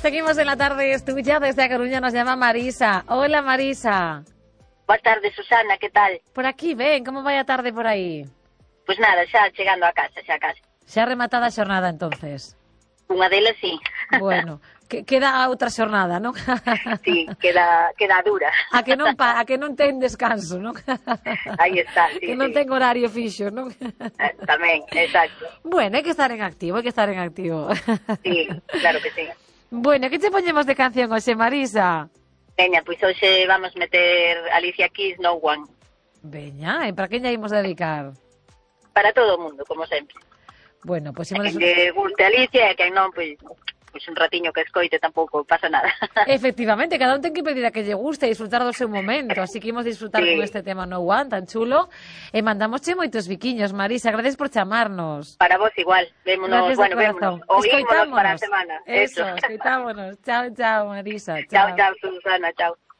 Seguimos en la tarde, es tuya. Desde A Coruña nos llama Marisa. Hola, Marisa. Boa tarde, Susana, que tal? Por aquí, ven, como vai a tarde por aí? Pois nada, xa chegando a casa, xa casi. Xa rematada a xornada, entonces. Unha delas, sí. Bueno, queda a outra xornada, non? Sí, queda dura. A que non ten descanso, non? Aí está, sí, que non sí. ten horario fixo, non? Tamén, exacto. Bueno, hai que estar en activo, hai que estar en activo. Sí, claro que sí. Bueno, que che poñemos de canción hoxe, Marisa? Veña, pois hoxe vamos meter Alicia Keys, No One. Veña, e para quen lla imos dedicar? Para todo o mundo, como sempre. Bueno, pois A imos... quen lle guste Alicia e a quen non, pois un ratiño que escoite tampouco pasa nada. Efectivamente, cada un ten que pedir a que lle guste e disfrutar do seu momento, así que imos disfrutar Sí. con este tema No One tan chulo e mandamosche moitos biquiños, Marisa, gracias por chamarnos. Para vos igual, vémonos, Gracias bueno, de corazón. vémonos, oímonos para a semana. Eso, escoitámonos. Chao, chao, Marisa. Chao, chao, Susana, chao.